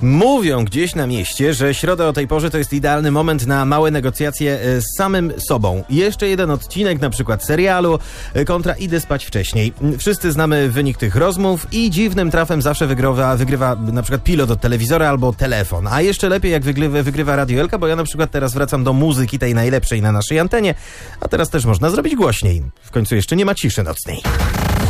Mówią gdzieś na mieście, że środa o tej porze to jest idealny moment na małe negocjacje z samym sobą. Jeszcze jeden odcinek, na przykład serialu, kontra idę spać wcześniej. Wszyscy znamy wynik tych rozmów i dziwnym trafem zawsze wygrywa na przykład pilot od telewizora albo telefon. A jeszcze lepiej jak wygrywa Radio Elka, bo ja na przykład teraz wracam do muzyki tej najlepszej na naszej antenie, a teraz też można zrobić głośniej. W końcu jeszcze nie ma ciszy nocnej.